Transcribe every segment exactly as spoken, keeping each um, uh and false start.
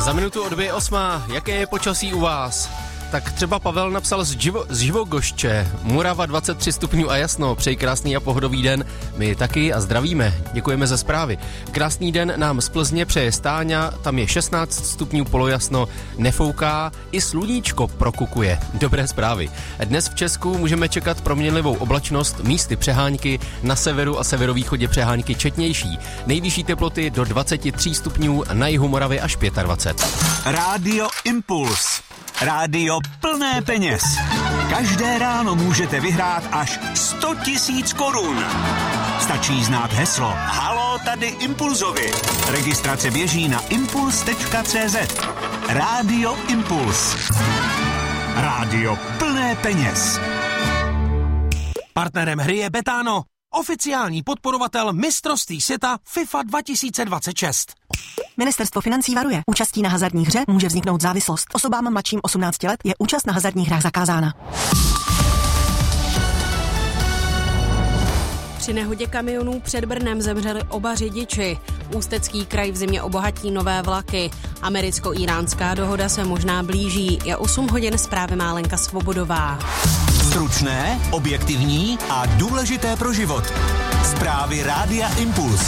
Za minutu o dvě osmá, jaké je počasí u vás? Tak třeba Pavel napsal z, Živo, z Živogošče, Murava dvacet tři stupňů a jasno, přeji krásný a pohodový den, my taky a zdravíme, děkujeme za zprávy. Krásný den nám z Plzně přeje Stáňa, tam je šestnáct stupňů polojasno, nefouká, i sluníčko prokukuje, dobré zprávy. Dnes v Česku můžeme čekat proměnlivou oblačnost, místy přehánky, na severu a severovýchodě přehánky četnější. Nejvyšší teploty do dvacet tři stupňů, na jihu Moravy až dvacet pět. Rádio Impuls. Rádio plné peněz. Každé ráno můžete vyhrát až sto tisíc korun. Stačí znát heslo Haló, tady Impulzovi. Registrace běží na impuls tečka cé zet. Rádio Impuls. Rádio plné peněz. Partnerem hry je Betano, oficiální podporovatel mistrovství světa FIFA dva tisíce dvacet šest. Ministerstvo financí varuje. Účastí na hazardní hře může vzniknout závislost. Osobám mladším osmnácti let je účast na hazardních hrách zakázána. Při nehodě kamionů před Brnem zemřeli oba řidiči. Ústecký kraj v zimě obohatí nové vlaky. Americko-íránská dohoda se možná blíží. Je osm hodin, zprávy má Lenka Svobodová. Stručné, objektivní a důležité pro život. Zprávy Rádia Impuls.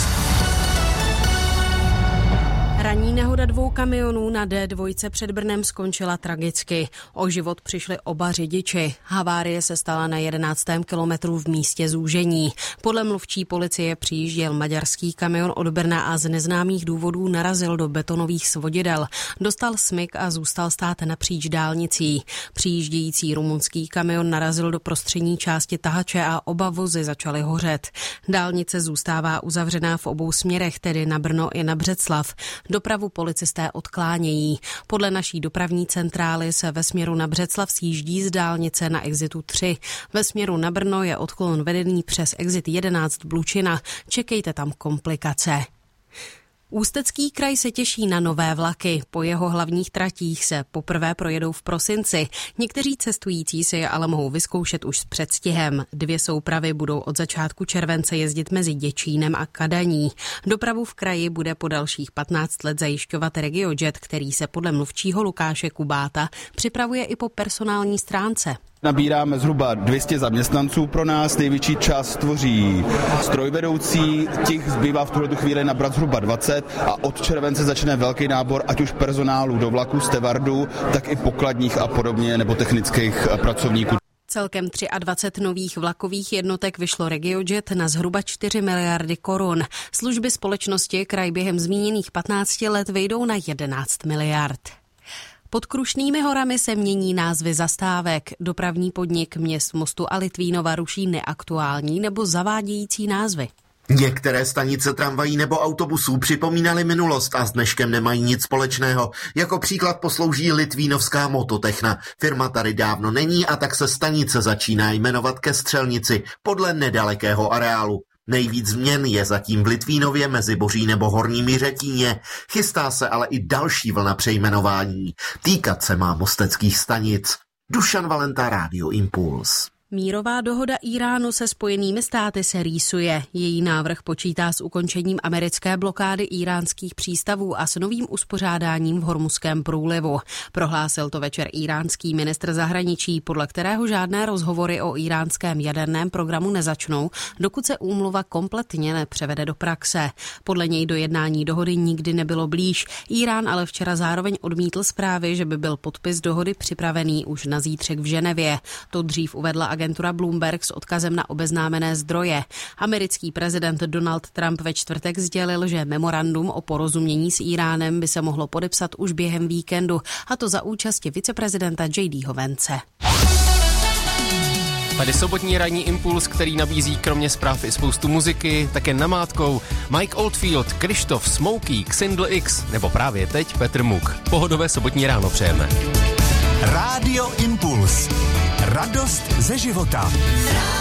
Ranní nehoda dvou kamionů na D dva před Brnem skončila tragicky. O život přišli oba řidiči. Havárie se stala na jedenáctém kilometru v místě zúžení. Podle mluvčí policie přijížděl maďarský kamion od Brna a z neznámých důvodů narazil do betonových svodidel. Dostal smyk a zůstal stát napříč dálnicí. Přijíždějící rumunský kamion narazil do prostřední části tahače a oba vozy začaly hořet. Dálnice zůstává uzavřená v obou směrech, tedy na Brno i na Břeclav. Dopravu policisté odklánějí. Podle naší dopravní centrály se ve směru na Břeclav sjíždí z dálnice na exitu tři. Ve směru na Brno je odklon vedený přes exit jedenáct Blučina. Čekejte tam komplikace. Ústecký kraj se těší na nové vlaky. Po jeho hlavních tratích se poprvé projedou v prosinci. Někteří cestující si je ale mohou vyzkoušet už s předstihem. Dvě soupravy budou od začátku července jezdit mezi Děčínem a Kadaní. Dopravu v kraji bude po dalších patnáct let zajišťovat RegioJet, který se podle mluvčího Lukáše Kubáta připravuje i po personální stránce. Nabíráme zhruba dvě stě zaměstnanců pro nás, největší část tvoří strojvedoucí, těch zbývá v tuhle chvíli nabrat zhruba dvacet a od července začne velký nábor ať už personálu do vlaku, stevardů, tak i pokladních a podobně nebo technických pracovníků. Celkem dvacet tři nových vlakových jednotek vyšlo RegioJet na zhruba čtyři miliardy korun. Služby společnosti kraj během zmíněných patnácti let vejdou na jedenáct miliard. Pod Krušnými horami se mění názvy zastávek. Dopravní podnik měst Mostu a Litvínova ruší neaktuální nebo zavádějící názvy. Některé stanice tramvají nebo autobusů připomínaly minulost a s dneškem nemají nic společného. Jako příklad poslouží litvínovská Mototechna. Firma tady dávno není a tak se stanice začíná jmenovat ke střelnici podle nedalekého areálu. Nejvíc změn je zatím v Litvínově mezi Boří nebo Horními Řetíně. Chystá se ale i další vlna přejmenování. Týkat se má mosteckých stanic. Dušan Valenta, Rádio Impuls. Mírová dohoda Íránu se Spojenými státy se rýsuje. Její návrh počítá s ukončením americké blokády íránských přístavů a s novým uspořádáním v Hormuzském průlivu. Prohlásil to večer íránský ministr zahraničí, podle kterého žádné rozhovory o íránském jaderném programu nezačnou, dokud se úmluva kompletně nepřevede do praxe. Podle něj do jednání dohody nikdy nebylo blíž. Írán ale včera zároveň odmítl zprávy, že by byl podpis dohody připravený už na zítřek v Ženevě. To dřív uvedla agentura Bloomberg s odkazem na obeznámené zdroje. Americký prezident Donald Trump ve čtvrtek sdělil, že memorandum o porozumění s Íránem by se mohlo podepsat už během víkendu, a to za účasti viceprezidenta J D Vance. Tady sobotní ranní impuls, který nabízí kromě zpráv i spoustu muziky, také namátkou Mike Oldfield, Krištof, Smokey, Xindl X nebo právě teď Petr Muk. Pohodové sobotní ráno přejeme. Rádio Impuls. Radost ze života.